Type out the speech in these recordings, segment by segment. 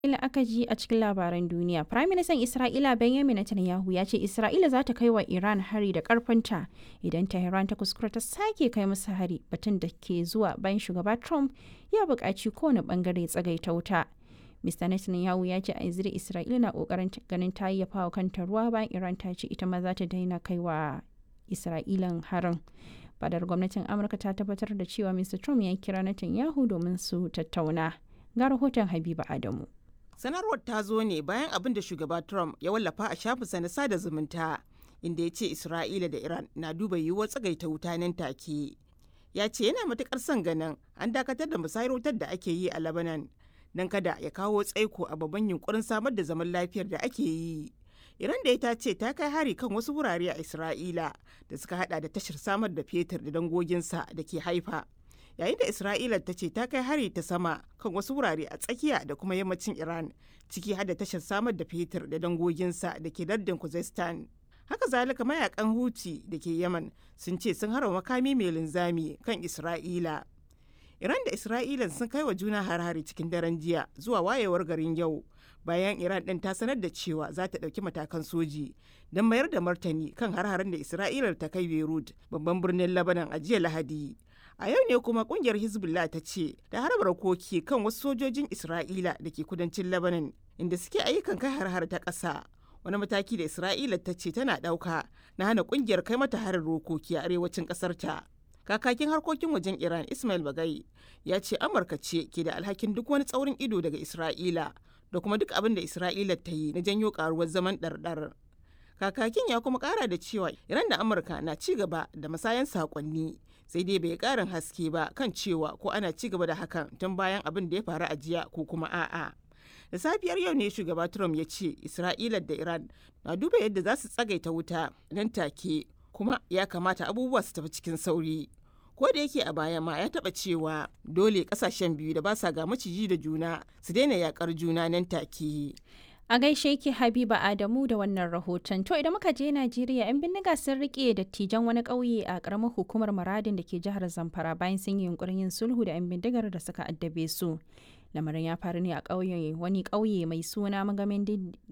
aka ji a cikin labaran duniya. Firaministan Isra'ila Benjamin Netanyahu ya ce Isra'ila za ta kai wa Iran hari da karfinta idan Tehran ta kuskura ta sake kai musu hari, batun da ke zuwa bayan shugaba Trump ya buƙaci kowane bangare tsagaita wuta. Mr. Netanyahu ya ce a yanzu Isra'ila na ƙoƙarin ganin ta yayyafa wa kanta ruwa bayan Iran ta ce ita ma za ta daina kai wa Isra'ilan harin. Fadar gwamnatin Amurka ta tabbatar da cewa Mr. Trump ya kira Netanyahu domin su tattauna. Ga rahoton Habiba Adamu. Sanarwar ta zo ne bayan abin da shugaba Trump ya wallafa a shafinsa na sada zumunta, inda ya ce Isra'ila da Iran na duba yiwuwar tsagaita wuta nan take. Ya ce yana matukar son ganin an dakatar da musayar wutar da ake yi a Lebanon don kada ya kawo tsaiko a babban yunkurin samar da zaman lafiyar da ake yi. Iran da ita ce ta kai hari kan wasu wurare a Isra'ila da suka hada da tashar samar da fetur da dangoginsa da ke Haifa. Yayin da Isra'ila ta ce ta kai hari ta sama kan wasu wurare a tsakiya da kuma yammacin Iran, ciki har da tashar samar da fetur da dangoginsa da ke lardin Khuzestan. Haka zalika mayakan Houthi da ke Yaman sun ce sun harba makami mai linzami kan Isra'ila. Iran da Isra'ila sun kai wa juna har-hari cikin daren jiya zuwa wayewar garin yau, bayan Iran ɗin ta sanar da cewa za ta ɗauki matakan soji don mayar da martani kan har-harin da Isra'ila ta kai Beirut, babban birnin Lebanon a jiya Lahadi. A yau ne kuma kungiyar Hezbollah ta ce da harba rokoki kan wasu sojojin Isra'ila da ke kudancin Lebanon inda suke ayyukan kai har ta ƙasa. Wani mataki da Isra'ila ta ce tana ɗauka na hana kungiyar kai mata harin rokoki a arewacin ƙasar ta. Kakakin harkokin wajen Iran Ismail Bagai ya ce Amurka ce ke da alhakin duk wani tsaurin ido daga Isra'ila da kuma duk abin da Isra'ila ta yi na janyo karuwar zaman ɗarɗar. Kakakin ya kuma ƙara da cewa Iran da Amurka na ci gaba da musayan saƙonni, sai dai bai karin haske ba kan cewa ko ana ci gaba da hakan tun bayan abin da ya faru a jiya ko kuma a'a. Da safiyar yau ne shugaba Trump ya ce Isra'ila da Iran na duba yadda za su tsagaita wuta nan take, kuma ya kamata abubuwa su tafi cikin sauri. Ko da yake a baya ma ya taba cewa dole kasashen biyu da ba sa ga maciji da juna su daina yakar juna nan take. A gaishe ki Habiba Adamu da wannan rahoton. To idan muka je Najeriya, 'yan bindiga sun rike dattijan wani ƙauye a ƙaramar hukumar Maradin da ke jihar Zamfara bayan sun yi yunkurin yin sulhu da 'yan bindigar da suka addabe su. Lamarin ya faru ne a wani ƙauye mai suna Magamin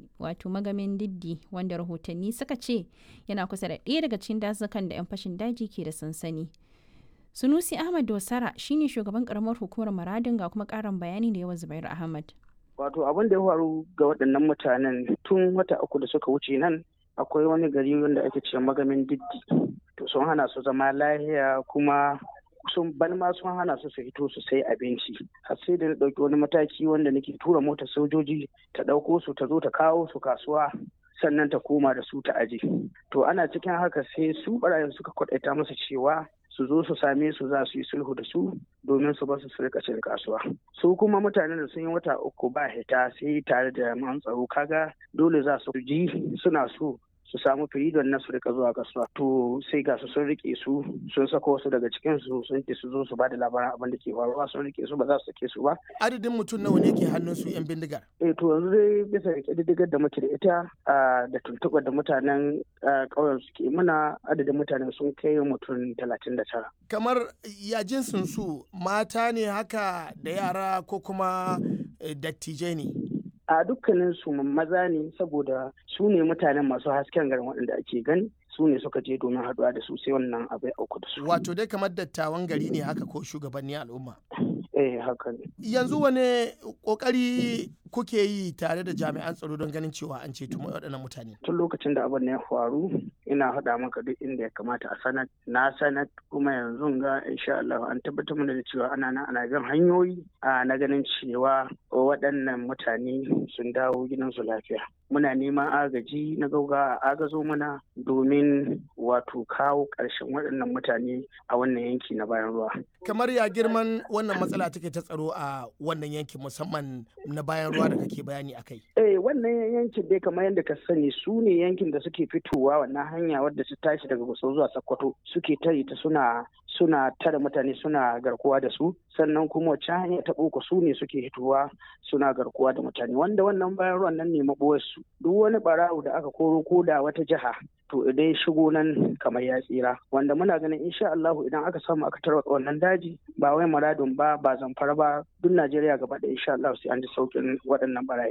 Diddi, wanda rahotanni suka ce yana kusa da ɗaya daga cikin dazukan da 'yan fashin daji ke da sansani. Sunusi Ahmad Dosara shine shugaban ƙaramar hukumar Maradin, ga kuma ƙarin bayani da yawa Zubairu Ahmad. Wato abin da ya faru ga waɗannan mutanen tun wata uku da suka wuce nan, akwai wani gari wanda ake ce Magamin Diddi. To sun hana su zama lahiya, kuma sun balma sun hana su fito su sai abinci. Har sai da na ɗauki wani mataki wanda nake tura motar sojoji ta ɗauko su ta zo ta kawo su kasuwa, sannan ta koma da su ta aje. To ana cikin haka sai su ɓarayin suka kwaɗaita musu cewa su zo su same su za su yi sulhu da su domin su basu su rika cin kasuwa. Su kuma mutanen da sun yi wata uku ba hita sai tare da jami'an tsaro, kaga dole za su ji suna so su samu firidon na su rika zuwa kasuwa. To sai ga su sun rike su, sun sako wasu daga cikin su sun ce su zo su ba da labaran abin da ke faruwa, sun rike su ba za su sake su ba. Adadin mutum nawa ne ke hannun su 'yan bindigar? To yanzu dai bisa ga ƙididdigar da muke da ita da tuntuɓar da mutanen ƙauyen suke muna, adadin mutanen sun kai mutum 39. Kamar ya jinsin su mata ne haka da yara ko kuma dattijai ne? A dukkanin su maza ne, saboda su ne mutanen masu hasken garin waɗanda ake gani, su ne suka je domin haɗuwa da su sai wannan abai auku da su. Wato dai kamar dattawan gari ne haka ko shugabanni al'umma? Haka ne. Yanzu wane kokari kuke yi tare da jami'an tsaro don ganin cewa an ceto waɗannan mutane? Tun lokacin da abin ya faru ina haɗa maka duk inda ya kamata a sanar, na sanar, kuma yanzu ga insha Allah an tabbatar mana da cewa ana bin hanyoyi na ganin cewa waɗannan mutane sun dawo gidansu lafiya. Muna neman agaji na gauga a agazo mana domin wato kawo ƙarshen waɗannan mutane a wannan yanki na bayan ruwa. Kamar ya girman wannan matsala take ta tsaro a wannan yankin, musamman na bayan ruwa da kake bayani a kai? Wannan yankin dai kamar yadda ka sani su ne yankin da suke fitowa wannan hanya wadda su tashi daga Gusau zuwa Sokoto, suke tare ta suna tare mutane suna garkuwa da su, sannan kuma wacce hanya ta boko su ne suke hitowa suna garkuwa da mutane, wanda wannan bayan ruwan nan ne maɓoyar su. Duk wani barawo da aka koro ko da wata jiha to idan ya shigo nan kamar ya tsira, wanda muna ganin insha Allah idan aka samu aka tarwatsa wannan daji ba wai Maradun ba Zamfara ba duk Najeriya gaba da insha Allah sai an ji saukin waɗannan barayi.